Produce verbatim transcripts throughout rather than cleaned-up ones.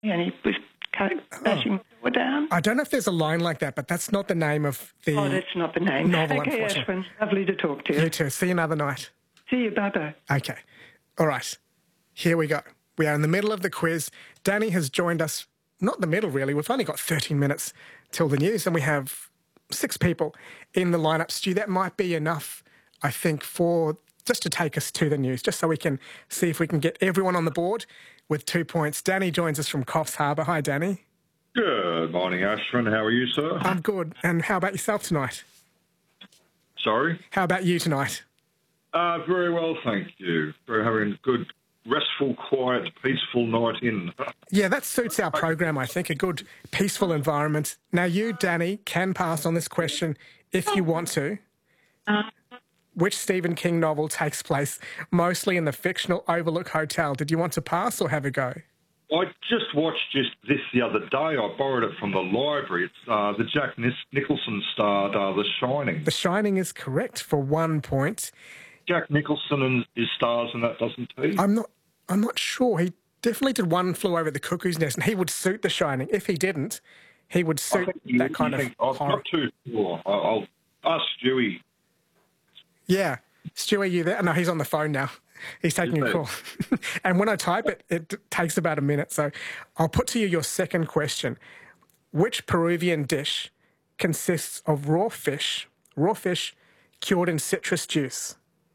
and he was bashing the door down. I don't know if there's a line like that, but that's not the name of the Oh, that's not the name. novel, Okay, unfortunately. Ashwin, lovely to talk to you. You too. See you another night. See you, bye-bye. Okay. All right. Here we go. We are in the middle of the quiz. Danny has joined us, not the middle really. We've only got thirteen minutes till the news, and we have six people in the lineup. Stu, that might be enough, I think, for just to take us to the news, just so we can see if we can get everyone on the board with two points. Danny joins us from Coffs Harbour. Hi, Danny. Good morning, Ashwin. How are you, sir? I'm good. And how about yourself tonight? Sorry? How about you tonight? Uh, very well, thank you. For having a good, restful, quiet, peaceful night in. Yeah, that suits our program, I think, a good, peaceful environment. Now, you, Danny, can pass on this question if you want to. Which Stephen King novel takes place mostly in the fictional Overlook Hotel? Did you want to pass or have a go? I just watched just this the other day. I borrowed it from the library. It's uh, the Jack Nis- Nicholson starred uh, The Shining. The Shining is correct for one point. Jack Nicholson and his stars in that, doesn't he? I'm not. I'm not sure. He definitely did One Flew Over the Cuckoo's Nest, and he would suit The Shining. If he didn't, he would suit you, that kind of think, I'm horror. not too sure. I'll, I'll ask Stewie. Yeah, Stu, are you there? No, he's on the phone now. He's taking a call. And when I type it, it takes about a minute. So I'll put to you your second question. Which Peruvian dish consists of raw fish, raw fish cured in citrus juice?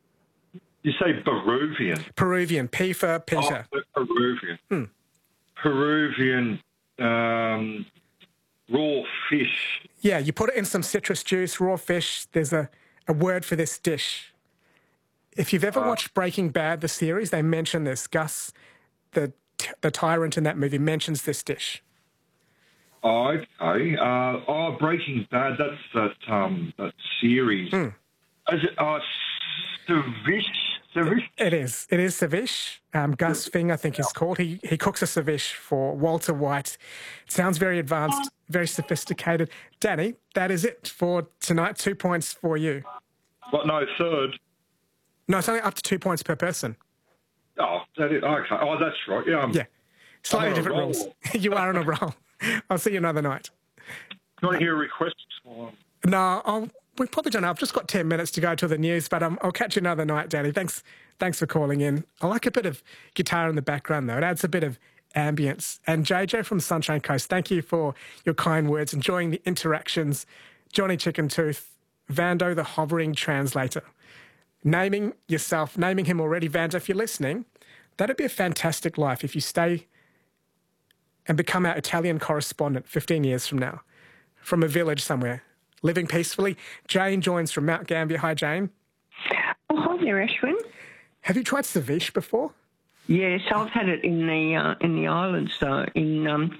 You say Peruvian. Peruvian, P for Peter. Oh, Peruvian. Hmm. Peruvian um, raw fish. Yeah, you put it in some citrus juice, raw fish. There's a, a word for this dish. If you've ever uh, watched Breaking Bad, the series, they mention this. Gus, the the tyrant in that movie, mentions this dish. Okay. Uh, oh, Breaking Bad, that's that um, that series. Mm. Is it uh, ceviche? Ceviche? It is. It is ceviche. Um, Gus Fing, I think, is called. He he cooks a ceviche for Walter White. It sounds very advanced, very sophisticated. Danny, that is it for tonight. Two points for you. What? No, third. No, it's only up to two points per person. Oh, that is, okay. Oh, that's right. Yeah. I'm, yeah. Slightly I'm different rules. You are on a roll. I'll see you another night. You want to hear requests? No, I'll, we probably don't know. I've just got ten minutes to go to the news, but um, I'll catch you another night, Danny. Thanks, thanks for calling in. I like a bit of guitar in the background, though. It adds a bit of ambience. And J J from Sunshine Coast, thank you for your kind words, enjoying the interactions. Johnny Chicken Tooth, Vando the hovering translator. Naming yourself, naming him already, Vando, if you're listening, that'd be a fantastic life if you stay and become our Italian correspondent fifteen years from now, from a village somewhere, living peacefully. Jane joins from Mount Gambier. Hi, Jane. Oh, hi there, Ashwin. Have you tried ceviche before? Yes, I've had it in the uh, in the islands, though, in um,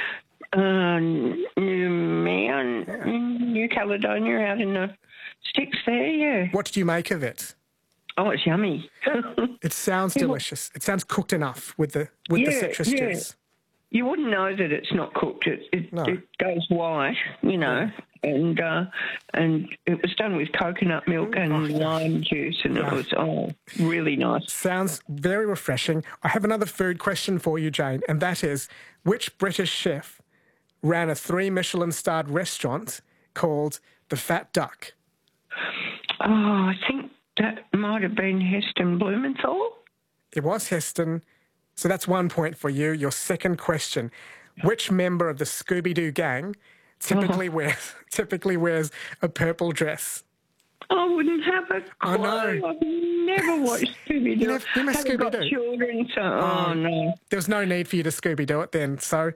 uh, New, yeah. New Caledonia, out in the sticks there, yeah. What did you make of it? Oh, it's yummy. It sounds delicious. It sounds cooked enough with the with yeah, the citrus yeah. juice. You wouldn't know that it's not cooked. It it, No. it goes white, you know, yeah. and uh, and it was done with coconut milk and oh, lime juice, and yeah. it was oh really nice. Sounds very refreshing. I have another food question for you, Jane, and that is, which British chef ran a three Michelin-starred restaurant called The Fat Duck? Oh, I think that might have been Heston Blumenthal. It was Heston. So that's one point for you. Your second question. Which member of the Scooby-Doo gang typically Oh. wears typically wears a purple dress? I wouldn't have a clue. I know. I've never watched Scooby-Doo. You never- you never Haven't got Scooby-Doo? children, so... Oh, Oh. no. There was no need for you to Scooby-Doo it then. So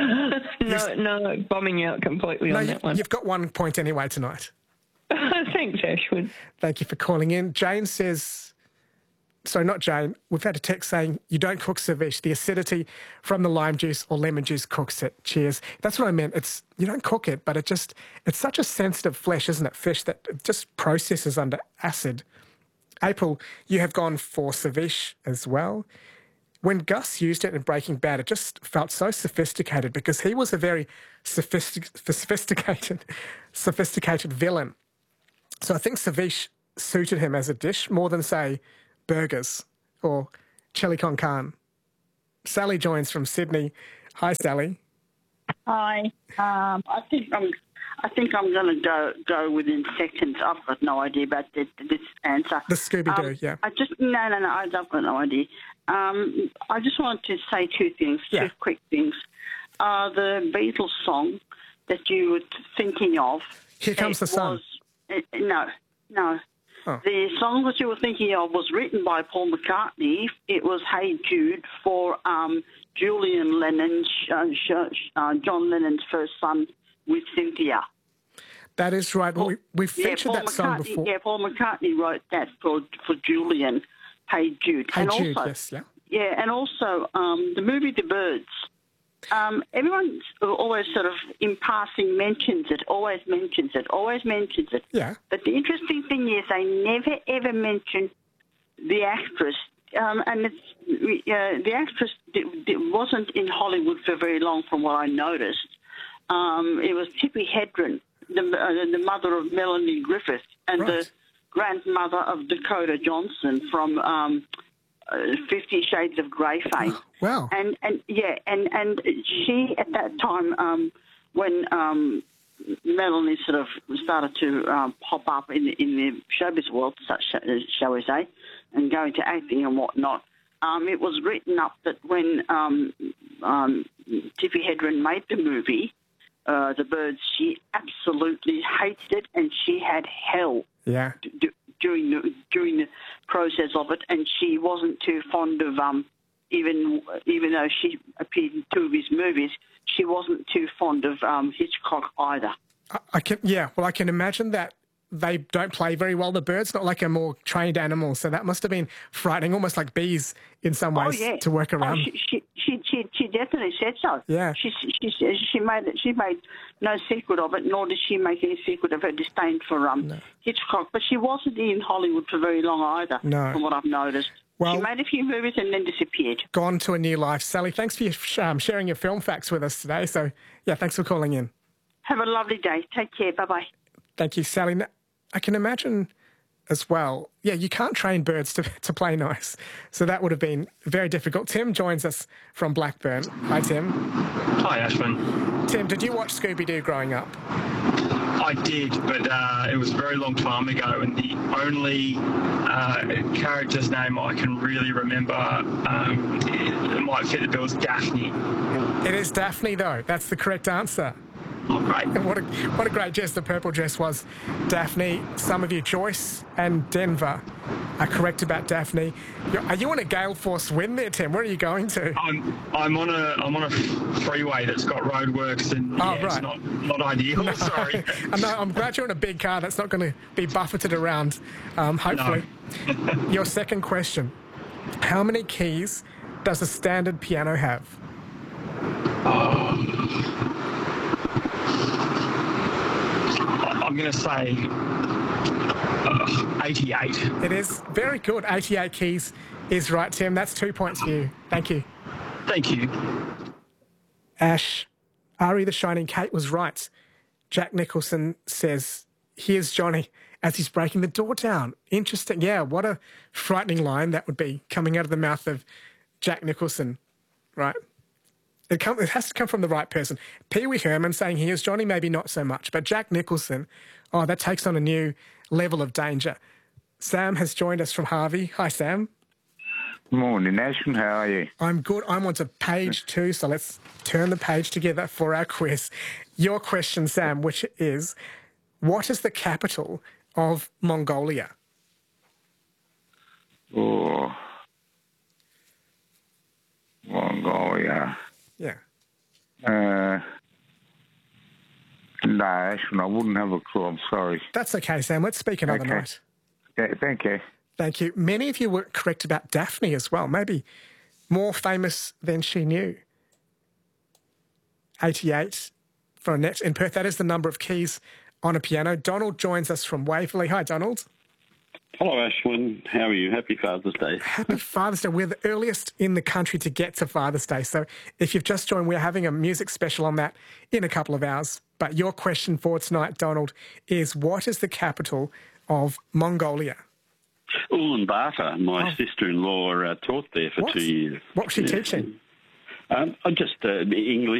no, no, bombing out completely no, on you, that one. you've got one point anyway tonight. Thanks, Ashwood. Thank you for calling in. Jane says, sorry, not Jane, we've had a text saying you don't cook ceviche. The acidity from the lime juice or lemon juice cooks it. Cheers. That's what I meant. It's you don't cook it, but it just, it's such a sensitive flesh, isn't it? Fish that it just processes under acid. April, you have gone for ceviche as well. When Gus used it in Breaking Bad, it just felt so sophisticated because he was a very sophistic- sophisticated, sophisticated villain. So I think ceviche suited him as a dish more than, say, burgers or chili con carne. Sally joins from Sydney. Hi, Sally. Hi. Um, I think I'm. I think I'm going to go go within seconds. I've got no idea about this, this answer. The Scooby-Doo, um, yeah. I just no, no, no. I've got no idea. Um, I just wanted to say two things, Yeah. two quick things. Uh, the Beatles song that you were thinking of. Here Comes the it Sun. Was, it, no, no. Oh. The song that you were thinking of was written by Paul McCartney. It was Hey Jude for um, Julian Lennon, uh, uh, John Lennon's first son with Cynthia. That is right. Well, we, we've featured yeah, Paul that song McCartney- before. Yeah, Paul McCartney wrote that for for Julian, Hey Jude. Hey and Jude, also, yes, yeah. Yeah, and also um, the movie The Birds. Um, everyone always sort of in passing mentions it, always mentions it, always mentions it. Yeah. But the interesting thing is they never, ever mention the actress. Um, and it's, uh, the actress d- d- wasn't in Hollywood for very long from what I noticed. Um, it was Tippi Hedren, the, uh, the mother of Melanie Griffith and Right. the grandmother of Dakota Johnson from um, uh, Fifty Shades of Grey fame. Wow. And and yeah, and, and she at that time um, when um, Melanie sort of started to um, pop up in the, in the showbiz world, such shall we say, and go into acting and whatnot. Um, it was written up that when um, um, Tippi Hedren made the movie, uh, The Birds, she absolutely hated it, and she had hell Yeah. d- during the during the process of it, and she wasn't too fond of um, even even though she appeared in two of his movies, she wasn't too fond of um, Hitchcock either. I, I can, yeah, well, I can imagine that they don't play very well, the birds, not like a more trained animal. So that must have been frightening, almost like bees in some ways oh, yeah. to work around. Oh, she, she, she, she, she definitely said so. Yeah. She, she, she, she made it, she made no secret of it, nor did she make any secret of her disdain for um, No. Hitchcock. But she wasn't in Hollywood for very long either, No. from what I've noticed. Well- she made a few movies and then disappeared. Gone to a new life. Sally, thanks for your, um, sharing your film facts with us today. So, yeah, thanks for calling in. Have a lovely day. Take care. Bye-bye. Thank you, Sally. Now, I can imagine as well, yeah, you can't train birds to, to play nice. So that would have been very difficult. Tim joins us from Blackburn. Hi, Tim. Hi, Ashwin. Tim, did you watch Scooby-Doo growing up? I did, but uh, it was a very long time ago, and the only uh, character's name I can really remember um, it, it might fit the bill is Daphne. It is Daphne, though. That's the correct answer. Oh, great. And what a, what a great dress the purple dress was. Daphne, some of you, Joyce and Denver, are correct about Daphne. You're, are you on a gale force wind there, Tim? Where are you going to? I'm I'm on a I'm on a freeway that's got roadworks, and Oh, yeah, it's right. not not ideal. Sorry. I'm, not, I'm glad you're in a big car that's not going to be buffeted around, um, hopefully. Your second question. How many keys does a standard piano have? I'm going to say uh, eighty-eight. It is very good. eighty-eight keys is right, Tim. That's two points for you. Thank you. Thank you. Ash, Ari the Shining Kate was right. Jack Nicholson says, here's Johnny as he's breaking the door down. Interesting. Yeah, what a frightening line that would be coming out of the mouth of Jack Nicholson, right? It, come, it has to come from the right person. Pee Wee Herman saying, here's Johnny, maybe not so much. But Jack Nicholson, oh, that takes on a new level of danger. Sam has joined us from Harvey. Hi, Sam. Morning, Ashton. How are you? I'm good. I'm on to page two, so let's turn the page together for our quiz. Your question, Sam, which is, what is the capital of Mongolia? Oh, Mongolia. Yeah. Uh, no, Ashton, I wouldn't have a clue. I'm sorry. That's okay, Sam. Let's speak another Okay. night. Okay, thank you. Thank you. Many of you were correct about Daphne as well, maybe more famous than she knew. eighty-eight for Annette in Perth. That is the number of keys on a piano. Donald joins us from Waverley. Hi, Donald. Hello, Ashwin. How are you? Happy Father's Day. Happy Father's Day. We're the earliest in the country to get to Father's Day. So if you've just joined, we're having a music special on that in a couple of hours. But your question for tonight, Donald, is what is the capital of Mongolia? Ulaanbaatar. My Oh. sister-in-law uh, taught there for What? two years. What was she Yeah. teaching? Um, I just uh, English.